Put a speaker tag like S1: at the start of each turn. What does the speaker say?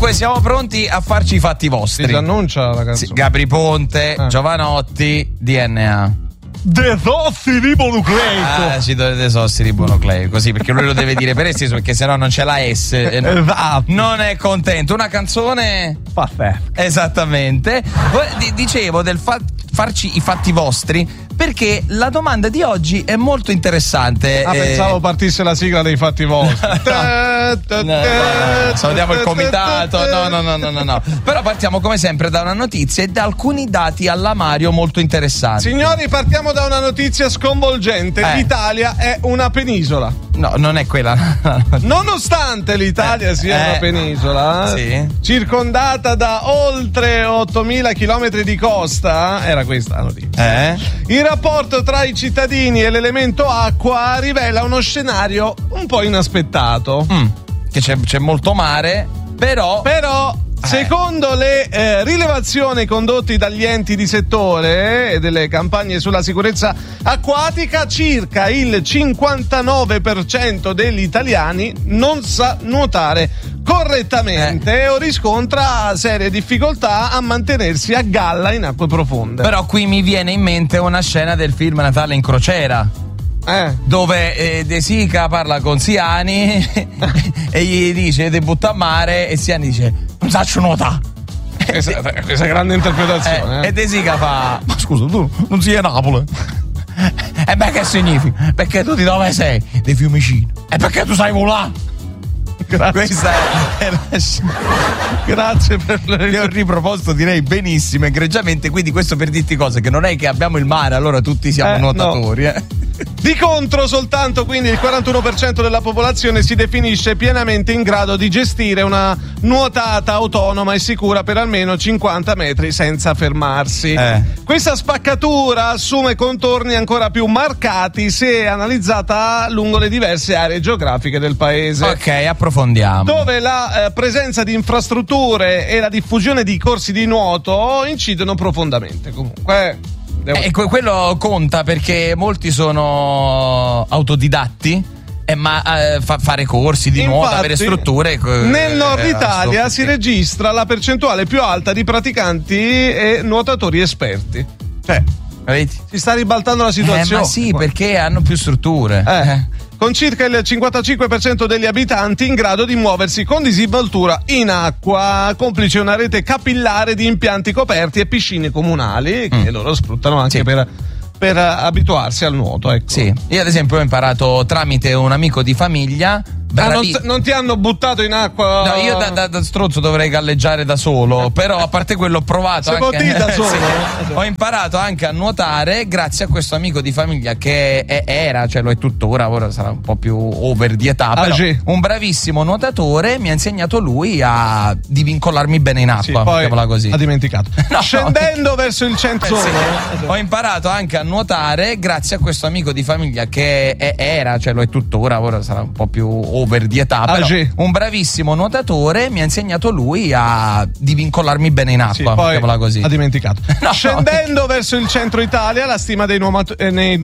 S1: Dunque siamo pronti a farci i fatti vostri.
S2: Si annuncia la canzone.
S1: Sì, Gabri Ponte, Giovanotti, DNA.
S2: Desossiribonucleico.
S1: Ci dovete desossiribonucleico, così, perché lui lo deve dire per esteso, perché sennò non c'è la S. Non è contento. Una canzone
S2: pazzesca.
S1: Esattamente. Dicevo del farci i fatti vostri, perché la domanda di oggi è molto interessante.
S2: Pensavo partisse la sigla dei fatti vostri.
S1: Salutiamo il comitato. No. Però partiamo come sempre da una notizia e da alcuni dati alla Mario molto interessanti.
S2: Signori, partiamo da una notizia sconvolgente. L'Italia è una penisola.
S1: No, non è quella.
S2: Nonostante l'Italia sia una penisola, circondata da oltre 8.000 chilometri di costa, era questa la notizia. Il rapporto tra i cittadini e l'elemento acqua rivela uno scenario un po' inaspettato.
S1: Che c'è molto mare, però
S2: secondo le rilevazioni condotte dagli enti di settore e delle campagne sulla sicurezza acquatica, circa il 59% degli italiani non sa nuotare correttamente o riscontra serie difficoltà a mantenersi a galla in acque profonde.
S1: Però qui mi viene in mente una scena del film Natale in crociera. Dove De Sica parla con Siani e gli dice ti butta a mare e Siani dice non saccio nuotare.
S2: Questa grande interpretazione.
S1: E De Sica fa ma scusa, tu non sei a Napoli? E beh, che significa? Perché tu di dove sei? Dei Fiumicino. E perché tu sai volare?
S2: Grazie.
S1: Questa è la
S2: grazie per
S1: le ho riproposto, direi benissimo, egregiamente. Quindi questo per dirti cose, che non è che abbiamo il mare, allora tutti siamo nuotatori.
S2: No. Di contro, soltanto quindi il 41% della popolazione si definisce pienamente in grado di gestire una nuotata autonoma e sicura per almeno 50 metri senza fermarsi. Questa spaccatura assume contorni ancora più marcati se analizzata lungo le diverse aree geografiche del paese.
S1: Ok, approfondiamo.
S2: Dove la presenza di infrastrutture e la diffusione di corsi di nuoto incidono profondamente. Comunque
S1: quello conta, perché molti sono autodidatti, ma fare corsi di nuoto, avere strutture.
S2: Nel nord Italia si registra la percentuale più alta di praticanti e nuotatori esperti. Si sta ribaltando la situazione.
S1: Ma sì, perché hanno più strutture.
S2: Con circa il 55% degli abitanti in grado di muoversi con disinvoltura in acqua, complice una rete capillare di impianti coperti e piscine comunali che loro sfruttano anche per abituarsi al nuoto. Ecco.
S1: Sì, io ad esempio ho imparato tramite un amico di famiglia.
S2: Non ti hanno buttato in acqua?
S1: No, io da stronzo dovrei galleggiare da solo, però a parte quello ho provato
S2: da solo.
S1: Ho imparato anche a nuotare grazie a questo amico di famiglia che lo è tuttora, ora sarà un po' più over di età, però un bravissimo nuotatore. Mi ha insegnato lui a divincolarmi bene in acqua,
S2: poi
S1: così.
S2: Ha dimenticato. Scendendo verso il centro
S1: ho imparato anche a nuotare grazie a questo amico di famiglia che lo è tuttora, ora sarà un po' più over di età, però un bravissimo nuotatore. Mi ha insegnato lui a divincolarmi bene in acqua,
S2: poi
S1: così.
S2: Ha dimenticato. Scendendo verso il centro Italia, la stima dei